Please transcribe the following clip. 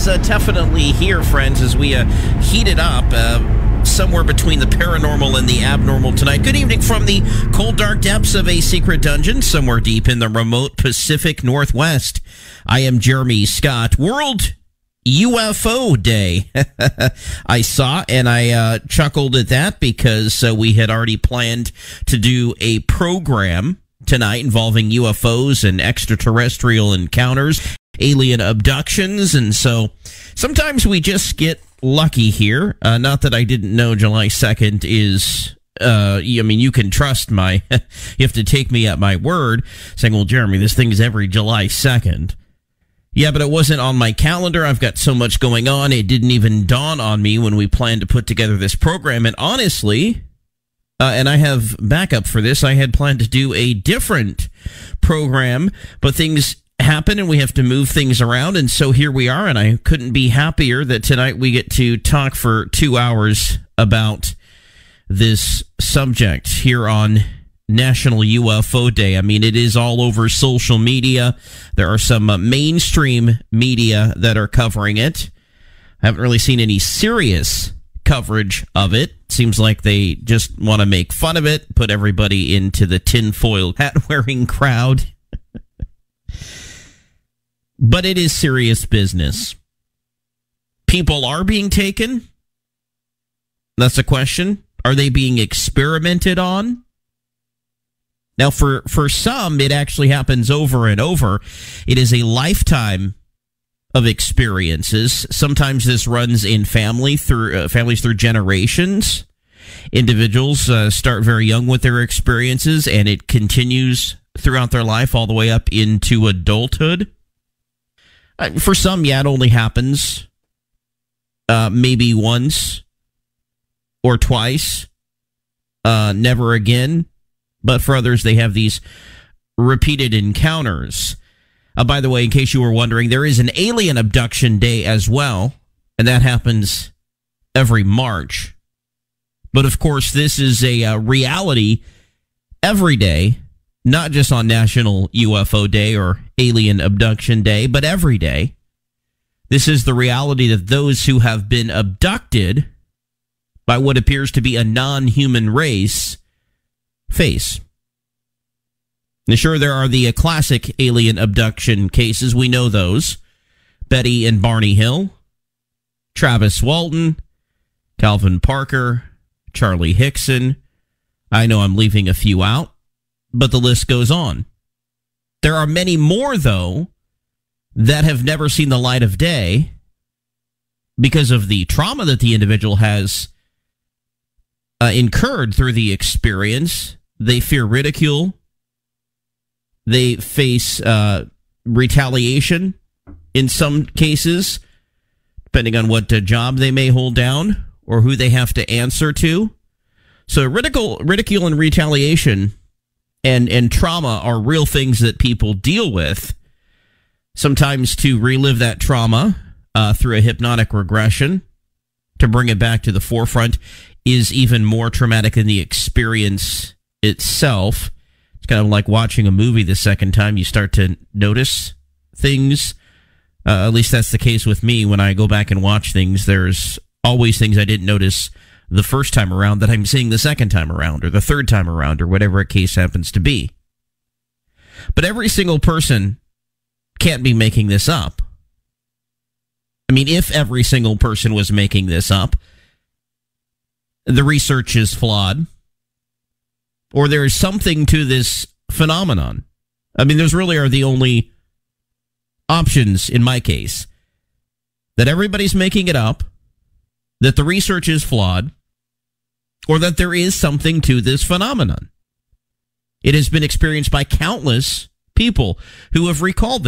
definitely here, friends, as we heat it up somewhere between the paranormal and the abnormal tonight. Good evening from the cold, dark depths of a secret dungeon somewhere deep in the remote Pacific Northwest. I am Jeremy Scott. World UFO Day. I saw and I chuckled at that because we had already planned to do a program tonight involving UFOs and extraterrestrial encounters, alien abductions, and so sometimes we just get lucky here. Not that I didn't know July 2nd is, you can trust my, you have to take me at my word, saying, well, Jeremy, this thing is every July 2nd. Yeah, but it wasn't on my calendar. I've got so much going on. It didn't even dawn on me when we planned to put together this program. And honestly, and I have backup for this, I had planned to do a different program, but things happen and we have to move things around. And so here we are. And I couldn't be happier that tonight we get to talk for 2 hours about this subject here on National UFO Day. I mean, it is all over social media. There are some mainstream media that are covering it. I haven't really seen any serious coverage of it. Seems like they just want to make fun of it, put everybody into the tinfoil hat-wearing crowd. But it is serious business. People are being taken. That's a question. Are they being experimented on? Now, for some, it actually happens over and over. It is a lifetime of experiences. Sometimes this runs in families through generations. Individuals start very young with their experiences, and it continues throughout their life all the way up into adulthood. For some, yeah, it only happens maybe once or twice, never again. But for others, they have these repeated encounters. By the way, in case you were wondering, there is an alien abduction day as well, and that happens every March. But of course, this is a reality every day, not just on National UFO Day or Alien Abduction Day, but every day. This is the reality that those who have been abducted by what appears to be a non-human race face. And sure, there are the classic alien abduction cases. We know those. Betty and Barney Hill, Travis Walton, Calvin Parker, Charlie Hickson. I know I'm leaving a few out, but the list goes on. There are many more, though, that have never seen the light of day because of the trauma that the individual has incurred through the experience. They fear ridicule. They face retaliation in some cases, depending on what job they may hold down or who they have to answer to. So ridicule and retaliation and trauma are real things that people deal with. Sometimes to relive that trauma through a hypnotic regression, to bring it back to the forefront, is even more traumatic than the experience itself. It's kind of like watching a movie the second time. You start to notice things. At least that's the case with me. When I go back and watch things, there's always things I didn't notice the first time around that I'm seeing the second time around or the third time around or whatever a case happens to be. But every single person can't be making this up. I mean, if every single person was making this up, the research is flawed, or there is something to this phenomenon. I mean, those really are the only options in my case. That everybody's making it up, that the research is flawed, or that there is something to this phenomenon. It has been experienced by countless people who have recalled